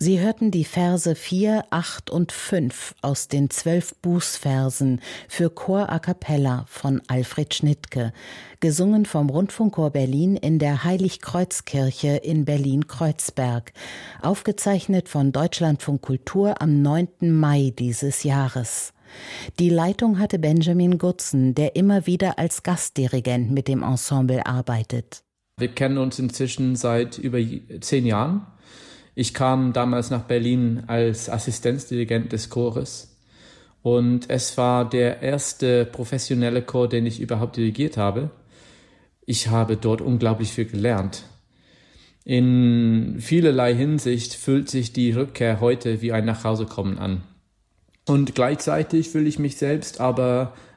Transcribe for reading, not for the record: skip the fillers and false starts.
Sie hörten die Verse 4, 8 und 5 aus den 12 Bußversen für Chor a cappella von Alfred Schnittke, gesungen vom Rundfunkchor Berlin in der Heiligkreuzkirche in Berlin-Kreuzberg, aufgezeichnet von Deutschlandfunk Kultur am 9. Mai dieses Jahres. Die Leitung hatte Benjamin Gutzen, der immer wieder als Gastdirigent mit dem Ensemble arbeitet. Wir kennen uns inzwischen seit über 10 Jahren. Ich kam damals nach Berlin als Assistenzdirigent des Chores und es war der erste professionelle Chor, den ich überhaupt dirigiert habe. Ich habe dort unglaublich viel gelernt. In vielerlei Hinsicht fühlt sich die Rückkehr heute wie ein Nachhausekommen an. Und gleichzeitig fühle ich mich selbst aber